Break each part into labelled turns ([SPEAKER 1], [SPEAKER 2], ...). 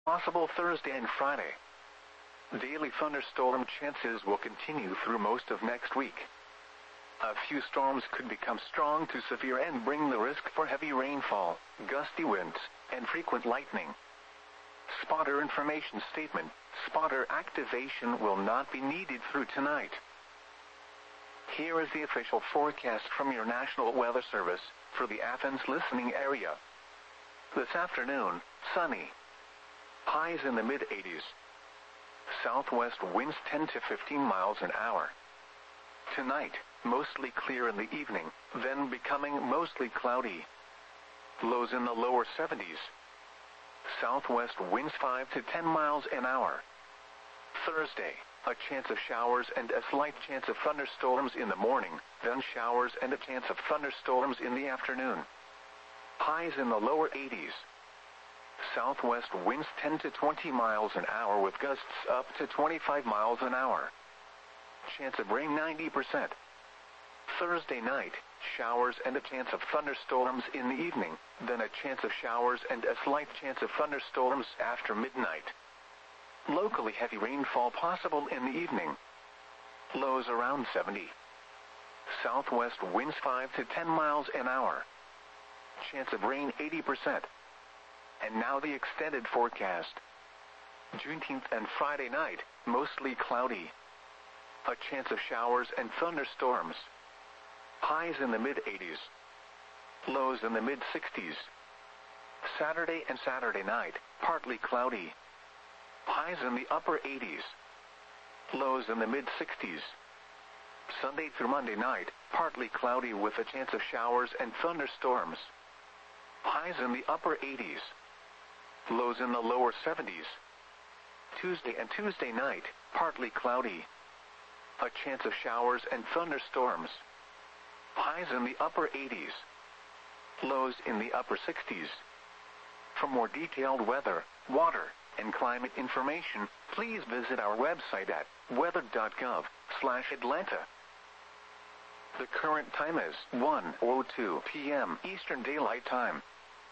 [SPEAKER 1] possible Thursday and Friday. Daily thunderstorm chances will continue through most of next week. A few storms could become strong to severe and bring the risk for heavy rainfall, gusty winds, and frequent lightning. Spotter information statement: spotter activation will not be needed through tonight. Here is the official forecast from your National Weather Service for the Athens listening area. This afternoon, sunny. Highs in the mid-80s. Southwest winds 10 to 15 miles an hour. Tonight, mostly clear in the evening, then becoming mostly cloudy. Lows in the lower 70s. Southwest winds 5 to 10 miles an hour. Thursday, a chance of showers and a slight chance of thunderstorms in the morning, then showers and a chance of thunderstorms in the afternoon. Highs in the lower 80s. Southwest winds 10 to 20 miles an hour with gusts up to 25 miles an hour. Chance of rain 90%. Thursday night, showers and a chance of thunderstorms in the evening, then a chance of showers and a slight chance of thunderstorms after midnight. Locally heavy rainfall possible in the evening. Lows around 70. Southwest winds 5 to 10 miles an hour. Chance of rain 80%. And now the extended forecast. Juneteenth and Friday night, mostly cloudy. A chance of showers and thunderstorms. Highs in the mid-80s. Lows in the mid-60s. Saturday and Saturday night, partly cloudy. Highs in the upper 80s. Lows in the mid-60s. Sunday through Monday night, partly cloudy with a chance of showers and thunderstorms. Highs in the upper 80s. Lows in the lower 70s. Tuesday and Tuesday night, partly cloudy. A chance of showers and thunderstorms. Highs in the upper 80s. Lows in the upper 60s. For more detailed weather, water, and climate information, please visit our website at weather.gov/Atlanta. The current time is 1:02 p.m. Eastern Daylight Time.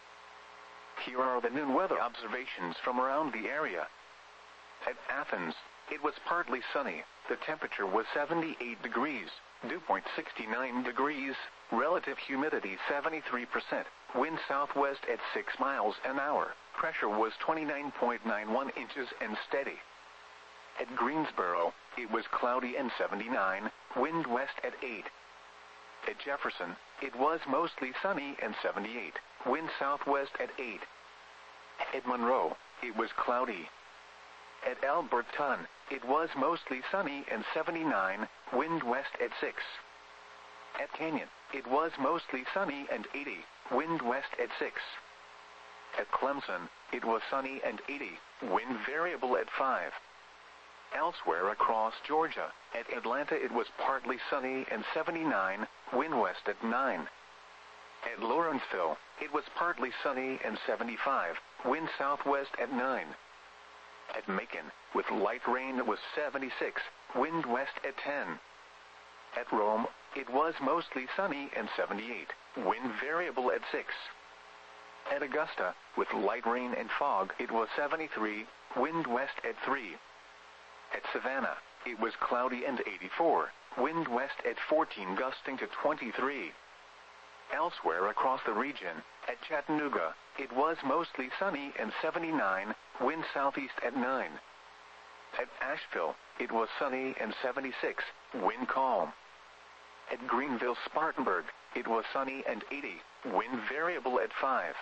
[SPEAKER 1] Here are the noon weather observations from around the area. At Athens, it was partly sunny. The temperature was 78 degrees, dew point 69 degrees, relative humidity 73%, wind southwest at 6 miles an hour, pressure was 29.91 inches and steady. At Greensboro, it was cloudy and 79, wind west at 8. At Jefferson, it was mostly sunny and 78, wind southwest at 8. At Monroe, it was cloudy. At Alberton, it was mostly sunny and 79, wind west at 6. At Canyon, it was mostly sunny and 80, wind west at 6. At Clemson, it was sunny and 80, wind variable at 5. Elsewhere across Georgia, at Atlanta it was partly sunny and 79, wind west at 9. At Lawrenceville, it was partly sunny and 75, wind southwest at 9. At Macon, with light rain it was 76, wind west at 10. At Rome, it was mostly sunny and 78, wind variable at 6. At Augusta, with light rain and fog, it was 73, wind west at 3. At Savannah, it was cloudy and 84, wind west at 14 gusting to 23. Elsewhere across the region, at Chattanooga, it was mostly sunny and 79, wind southeast at 9. At Asheville, it was sunny and 76, wind calm. At Greenville-Spartanburg, it was sunny and 80, wind variable at 5.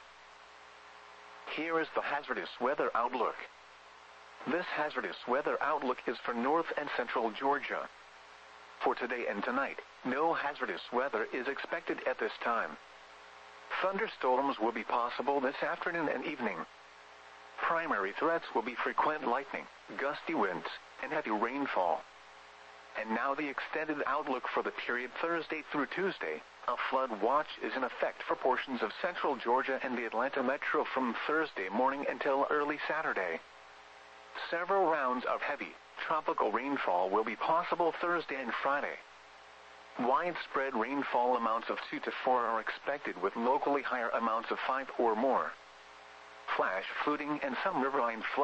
[SPEAKER 1] Here is the hazardous weather outlook. This hazardous weather outlook is for north and central Georgia. For today and tonight, no hazardous weather is expected at this time. Thunderstorms will be possible this afternoon and evening. Primary threats will be frequent lightning, gusty winds, and heavy rainfall. And now the extended outlook for the period Thursday through Tuesday. A flood watch is in effect for portions of central Georgia and the Atlanta metro from Thursday morning until early Saturday. Several rounds of heavy, tropical rainfall will be possible Thursday and Friday. Widespread rainfall amounts of 2 to 4 are expected with locally higher amounts of 5 or more. Flash flooding and some riverine flooding